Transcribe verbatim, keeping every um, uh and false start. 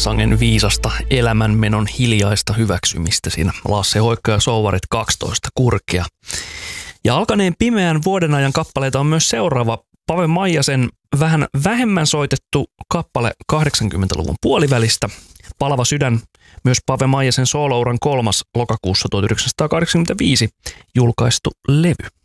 sangen viisasta elämänmenon hiljaista hyväksymistä siinä. Lasse Hoikka ja Souvarit kaksitoista kurkia. Ja alkaneen pimeän vuodenajan kappaleita on myös seuraava Pave Maijasen vähän vähemmän soitettu kappale kahdeksankymmentäluvun puolivälistä. Palava sydän, myös Pave Maijasen soolouran kolmas lokakuussa tuhatyhdeksänsataakahdeksankymmentäviisi julkaistu levy.